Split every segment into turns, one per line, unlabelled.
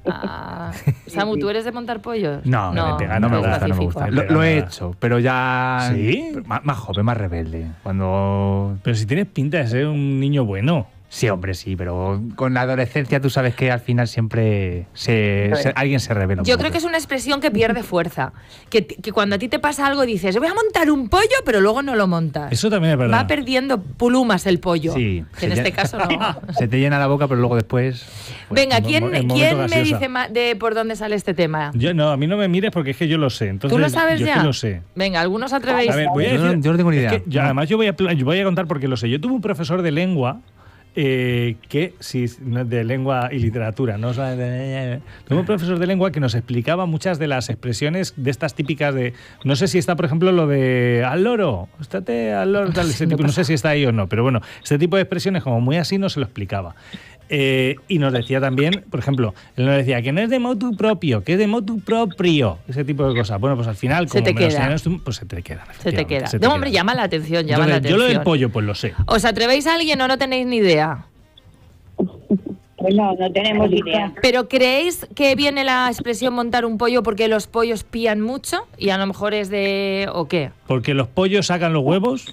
Samu, ¿tú eres de montar pollos?
No, no me gusta. Lo he hecho, pero ya...
¿Sí?
Más joven, más rebelde. Cuando...
Pero si tienes pinta de ser un niño bueno.
Sí, hombre, sí, pero con la adolescencia tú sabes que al final siempre alguien se revela un
Yo
poco.
creo que es una expresión que pierde fuerza. Que cuando a ti te pasa algo dices, voy a montar un pollo, pero luego no lo montas.
Eso también es verdad.
Va perdiendo plumas el pollo.
Sí.
Que en este caso no.
Se te llena la boca, pero luego después...
Venga, ¿quién me
gaseosa.
dice de por dónde sale este tema?
Yo no, a mí no me mires porque es que yo lo sé. Entonces,
¿Tú lo sabes
yo
ya?
Es que lo sé.
Venga, ¿algunos atrevéis?
A ver, voy a
Yo
decir,
no tengo ni idea.
es que además yo voy a contar porque lo sé. Yo tuve un profesor de lengua de lengua y literatura, ¿no? Tuve un profesor de lengua que nos explicaba muchas de las expresiones de estas típicas de, no sé si está, por ejemplo, lo de al loro, estate al loro, tal, ese tipo, no sé si está ahí o no, pero bueno, este tipo de expresiones como muy así nos se lo explicaba. Y nos decía también, por ejemplo, él nos decía que no es de motu propio, que es de motu proprio, ese tipo de cosas. Bueno, pues al final, como
se te queda.
Pues se te queda.
Se te queda. No, hombre, llama la atención, llama la atención.
Yo lo del pollo, pues lo sé.
¿Os atrevéis a alguien o no tenéis ni idea?
Pues no tenemos idea.
¿Pero creéis que viene la expresión montar un pollo porque los pollos pían mucho? Y a lo mejor es de... ¿o qué?
¿Porque los pollos sacan los huevos?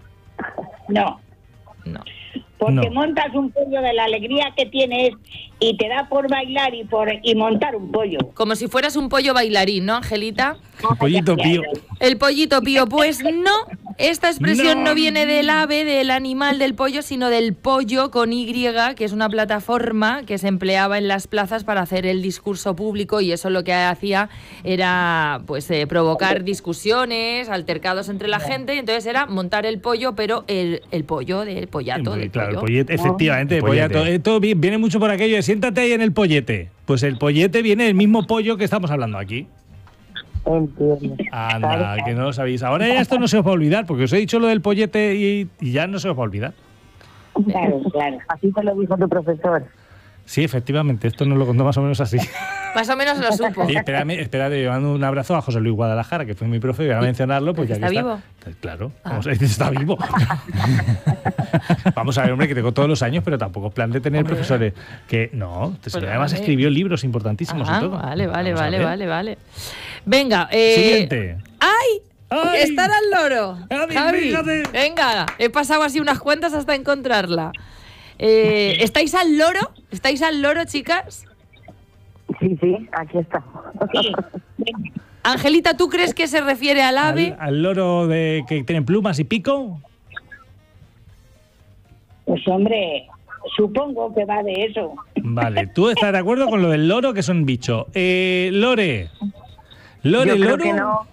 No. Porque montas un pollo de la alegría que tienes y te da por bailar y montar un pollo.
Como si fueras un pollo bailarín, ¿no, Angelita?
El pollito pío.
El pollito pío. Pues no, esta expresión no viene del ave, del animal, del pollo, sino del pollo con Y, que es una plataforma que se empleaba en las plazas para hacer el discurso público, y eso lo que hacía era pues provocar discusiones, altercados entre la gente, y entonces era montar el pollo, pero el pollo del pollato.
Claro, el pollete, efectivamente, el pollete. Todo viene mucho por aquello de siéntate ahí en el pollete. Pues el pollete viene del mismo pollo que estamos hablando aquí.
Entiendo.
Anda, que no lo sabéis. Ahora ya esto no se os va a olvidar, porque os he dicho lo del pollete y ya no se os va a olvidar.
Claro. Así te lo dijo tu profesor.
Sí, efectivamente, esto nos lo contó más o menos así.
Más o menos lo supo.
Sí, espérate, yo mando un abrazo a José Luis Guadalajara, que fue mi profe, y voy a mencionarlo, pues ya que
¿Está vivo?
Claro, vamos a decir, está vivo. Vamos a ver, hombre, que tengo todos los años, pero tampoco es plan de tener profesores que... No, además escribió libros importantísimos y todo.
Vale. Venga,
siguiente.
¡Ay!
¡Ay!
¡Estar al loro!
Javi, fíjate.
Venga, he pasado así unas cuentas hasta encontrarla. ¿Estáis al loro? ¿Estáis al loro, chicas?
Sí, aquí está.
Angelita, ¿tú crees que se refiere al ave?
¿Al loro de que tiene plumas y pico?
Pues hombre, supongo que va de eso.
Vale, ¿tú estás de acuerdo con lo del loro, que es un bicho? Lore,
Yo creo
loro...
que no.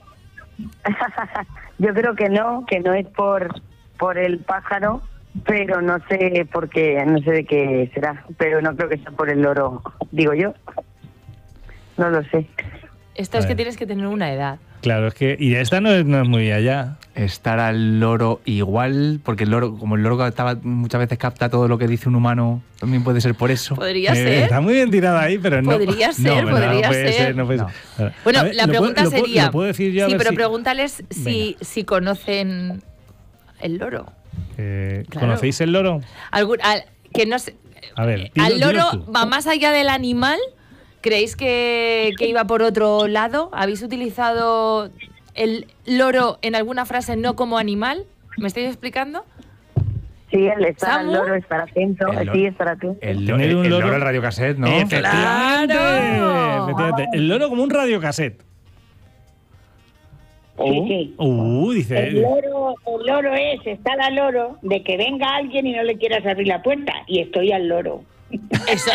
Yo creo que no es por el pájaro, pero no sé por qué, no sé de qué será, pero no creo que sea por el loro, digo yo. No lo sé.
Esto es que tienes que tener una edad.
Claro, es que... Y esta no es muy allá.
Estar al loro igual, porque el loro, como el loro muchas veces capta todo lo que dice un humano, también puede ser por eso.
Podría ser.
Está muy bien tirada ahí, pero no.
Podría ser.
No puede ser.
Bueno,
ver,
la pregunta sería...
¿lo puedo decir yo?
Sí, pero pregúntales si conocen el loro.
Claro. ¿Conocéis el loro?
Que no sé...
A ver,
¿al loro va más allá del animal? ¿Creéis que iba por otro lado? ¿Habéis utilizado el loro en alguna frase no como animal? ¿Me estáis explicando?
Sí, el estar al loro, estar atento, sí, estar atento.
El loro el radiocassette, ¿no?
Efectivamente. El loro como un radiocassette.
Sí.
Dice...
El loro es estar al loro de que venga alguien y no le quieras abrir la puerta. Y estoy al loro.
Eso.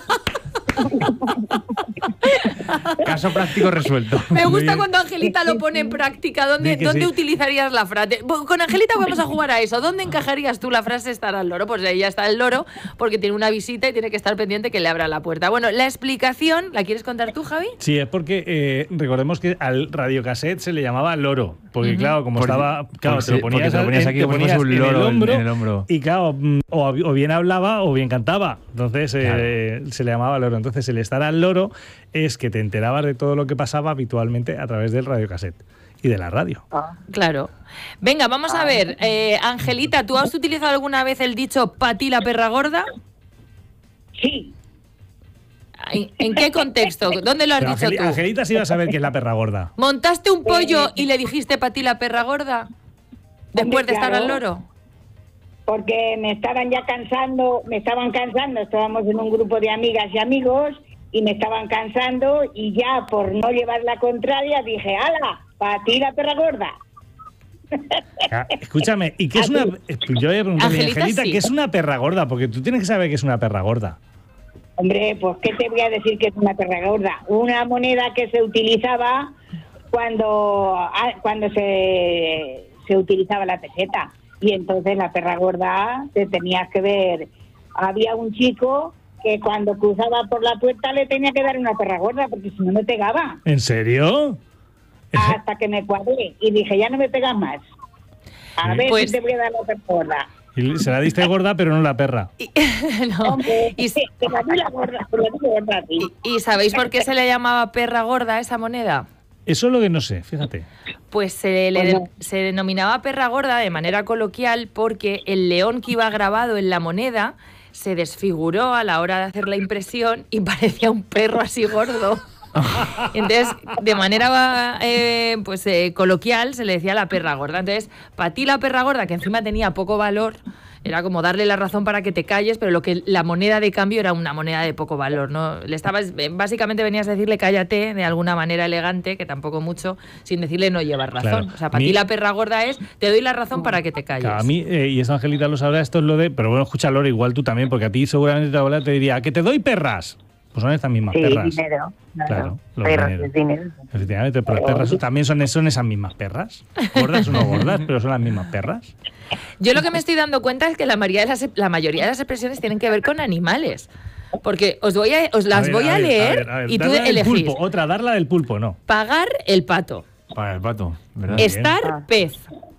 Caso práctico resuelto.
Me gusta cuando Angelita lo pone en práctica. ¿Dónde utilizarías la frase? Con Angelita vamos a jugar a eso. ¿Dónde encajarías tú la frase estar al loro? Pues ella está al loro porque tiene una visita y tiene que estar pendiente que le abra la puerta. Bueno, la explicación, ¿la quieres contar tú, Javi?
Sí, es porque recordemos que al radiocassette se le llamaba loro. Porque claro, como estaba... Claro, te lo ponías aquí, te ponías un loro en el hombro. Y claro, o bien hablaba o bien cantaba. Entonces se le llamaba loro. Entonces el estar al loro es que te enterabas de todo lo que pasaba habitualmente a través del radiocassette y de la radio.
Claro. Venga, vamos a ver. Angelita, ¿tú has utilizado alguna vez el dicho "pa' ti la perra gorda"?
Sí.
¿En qué contexto? ¿Dónde lo has
Pero
dicho tú?
Angelita sí va a saber que es la perra gorda.
¿Montaste un pollo y le dijiste para ti la perra gorda? Después de estar
claro.
al loro.
Porque me estaban cansando, estábamos en un grupo de amigas y amigos y me estaban cansando y ya por no llevar la contraria dije, ¡hala! Para ti la perra gorda.
Escúchame, ¿y qué es una...? Yo voy a preguntarle,
Angelita,
Angelita,
sí.
¿qué es una perra gorda? Porque tú tienes que saber que es una perra gorda.
Hombre, pues ¿qué te voy a decir que es una perra gorda? Una moneda que se utilizaba cuando se utilizaba la peseta. Y entonces la perra gorda te tenías que ver. Había un chico que cuando cruzaba por la puerta le tenía que dar una perra gorda porque si no me pegaba.
¿En serio?
Hasta que me cuadré y dije, ya no me pegas más. A ver
Pues-
si te voy a dar la perra gorda.
Y se la diste gorda, pero no la perra.
No.
Hombre,
¿Y,
te la di la gorda, te la di gorda a ti.
y sabéis por qué se le llamaba perra gorda a esa moneda?
Eso es lo que no sé, fíjate.
Pues
Bueno.
se denominaba perra gorda de manera coloquial porque el león que iba grabado en la moneda se desfiguró a la hora de hacer la impresión y parecía un perro así gordo. Entonces, de manera coloquial se le decía la perra gorda. Entonces, para ti la perra gorda, que encima tenía poco valor, era como darle la razón para que te calles, pero lo que la moneda de cambio era una moneda de poco valor, ¿no? Básicamente venías a decirle cállate de alguna manera elegante, que tampoco mucho, sin decirle no llevas razón.
Claro.
O sea, para ti la perra gorda es te doy la razón para que te calles.
Claro, a mí, y esa Angelita lo sabrá, esto es lo de... Pero bueno, escucha, Lore, igual tú también, porque a ti seguramente tu abuela te diría, ¿a que te doy perras? Pues son estas mismas
Sí,
perras.
dinero.
Claro, los
Perros,
dinero.
es dinero.
Efectivamente, pero las perras también son esas mismas perras. Gordas o no gordas, pero son las mismas perras.
Yo lo que me estoy dando cuenta es que la mayoría de las expresiones tienen que ver con animales. Porque os las voy a leer y tú
darla del
elegís.
Pulpo, otra, darla del pulpo, no.
Pagar el pato.
Para el pato, ¿verdad?
Es-
Estar
Ah.
pez.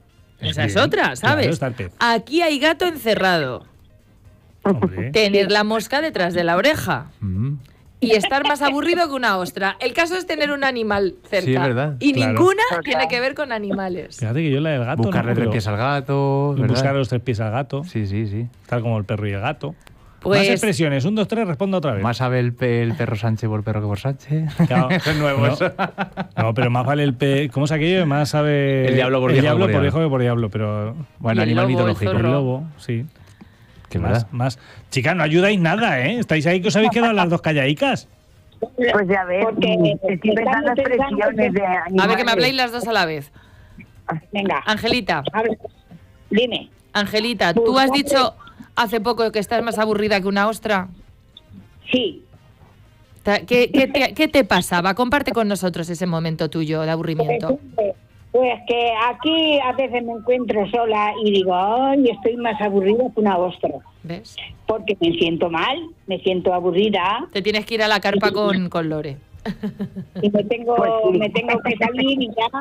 Esa es
Bien,
otra, ¿sabes?
claro, estar pez.
Aquí hay gato encerrado.
Hombre.
Tener la mosca detrás de la oreja.
Mm.
Y estar más aburrido que una ostra. El caso es tener un animal cerca.
Sí, es verdad.
Y
Claro.
ninguna
Total.
tiene que ver con animales.
Fíjate que yo la del gato.
Buscarle
no,
tres
pero
pies al gato, ¿verdad?
buscar los tres pies al gato.
Sí, sí, sí.
Tal como el perro y el gato.
Pues
Más expresiones. 1, 2, 3, responda otra vez.
Más sabe el perro Sánchez por perro que por Sánchez.
Claro.
Eso es nuevo,
No.
eso.
No, pero más vale ¿Cómo es aquello? Más sabe...
El diablo por
el
viejo
diablo
que por
por
diablo.
viejo que por diablo, pero...
Bueno,
Y el
animal
lobo, el
mitológico.
El
zorro.
lobo, sí.
Qué
más,
verdad.
más. Chicas, no ayudáis nada, ¿eh? Estáis ahí que os habéis quedado las dos calladicas.
Pues ya ves,
Porque
estoy pensando
estamos
expresiones de animales.
a ver que me habléis las dos a la vez.
Venga,
Angelita,
habla. Dime.
Angelita, tú has dicho hace poco que estás más aburrida que una ostra.
Sí.
¿Qué te pasaba? Comparte con nosotros ese momento tuyo de aburrimiento.
Pues que aquí a veces me encuentro sola y digo, ay, estoy más aburrida que una ostra.
¿Ves?
Porque me siento mal, me siento aburrida
Te tienes que ir a la carpa con Lore.
y me tengo,
Pues sí.
me tengo que salir y ya.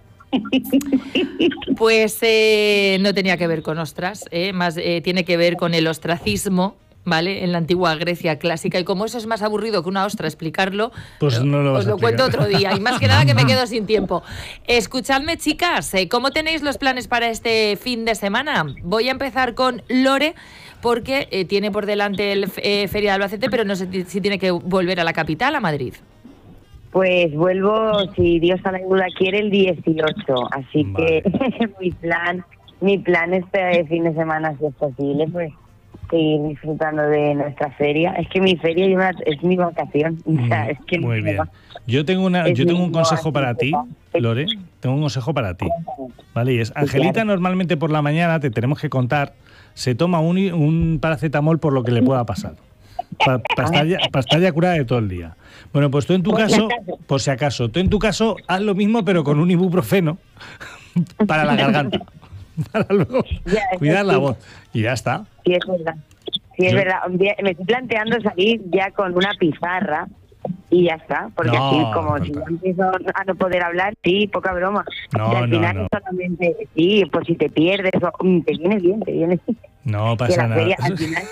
Pues no tenía que ver con ostras, más tiene que ver con el ostracismo, ¿vale? En la antigua Grecia clásica. Y como eso es más aburrido que una ostra explicarlo,
Pues no lo vas
os
a
lo cuento
explicar.
otro día. Y más que nada que me quedo sin tiempo. Escuchadme, chicas, ¿cómo tenéis los planes para este fin de semana? Voy a empezar con Lore, porque tiene por delante el Feria de Albacete, pero no sé si tiene que volver a la capital, a Madrid.
Pues vuelvo, si Dios a la ayuda quiere, el 18. Así
Vale.
que mi plan este fin de semana, si es posible, pues seguir disfrutando de nuestra feria. Es que mi feria es mi vacación. O sea, es que
Muy
no
bien.
va.
Yo tengo
Es
un
mi
consejo
así
para
que
ti,
va.
Lore. Tengo un consejo para ti. ¿Vale? Y es, Angelita normalmente por la mañana, te tenemos que contar, se toma un paracetamol por lo que le pueda pasar. Para estar ya curada de todo el día. Bueno, pues tú en tu caso, por si acaso, tú en tu caso haz lo mismo pero con un ibuprofeno para la garganta. Para luego
Ya, eso
cuidar la
sí.
voz. Y ya está.
Sí, es verdad. Sí, es
Yo-
verdad. Un día me estoy planteando salir ya con una pizarra y ya está. Porque
No,
así, como
no,
si
no.
yo empiezo a no poder hablar, sí, poca broma.
No,
y al
no,
final
no.
es solamente, sí, pues si te pierdes, o, te viene bien, te viene bien.
No
Y en
pasa
la
nada.
feria, al final,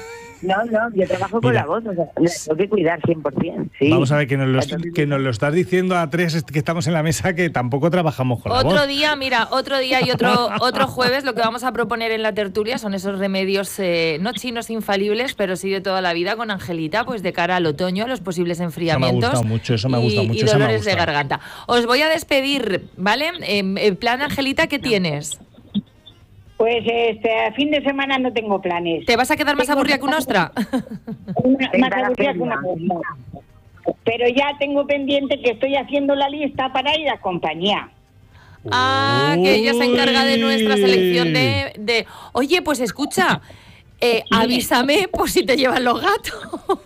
No, yo trabajo con la voz, o sea, la tengo que cuidar 100%. Sí.
Vamos a ver, que nos lo estás diciendo a tres que estamos en la mesa que tampoco trabajamos con la voz.
Otro día y otro jueves lo que vamos a proponer en la tertulia son esos remedios, no chinos infalibles, pero sí de toda la vida con Angelita, pues de cara al otoño, los posibles enfriamientos.
Eso me ha gustado mucho.
Y dolores de garganta. Os voy a despedir, ¿vale? En plan, Angelita, ¿qué tienes?
Pues a fin de semana no tengo planes.
¿Te vas a quedar más aburrida que una ostra?
Más aburrida que una ostra. Pero ya tengo pendiente que estoy haciendo la lista para ir a compañía.
Ah, que ella se encarga de nuestra selección de... Oye, pues escucha, avísame por si te llevan los gatos.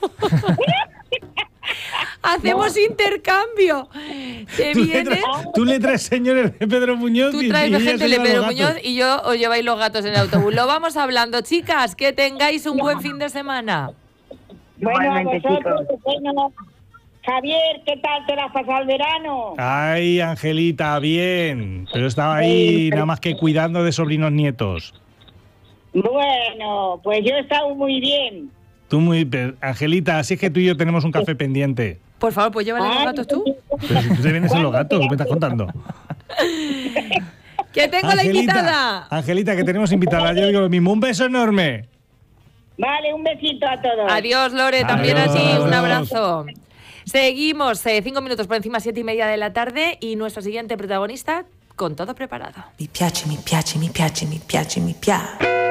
Hacemos intercambio.
Tú le traes señores de Pedro Muñoz.
Tú traes gente de Pedro Muñoz y yo os lleváis los gatos en el autobús. Lo vamos hablando, chicas. Que tengáis un buen fin de semana.
Bueno, a vosotros. Bueno, Javier, ¿qué tal te la has pasado el verano?
Ay, Angelita, bien. Pero estaba ahí nada más que cuidando de sobrinos nietos.
Bueno, pues yo he estado muy bien.
Angelita, así es que tú y yo tenemos un café pendiente.
Por favor, pues llévale los gatos tú.
Pero si tú te vienes en los gatos, ¿qué me estás contando?
¡Que tengo la invitada!
Angelita, que tenemos invitada. Yo digo lo mismo. Un beso enorme.
Vale, un besito a todos.
Adiós, Lore, también
Adiós.
a ti. Un abrazo. Seguimos, 5 minutos por encima, 7:30 de la tarde, y nuestro siguiente protagonista con todo preparado.
Mi piace, mi piace, mi piace, mi piace, mi piace.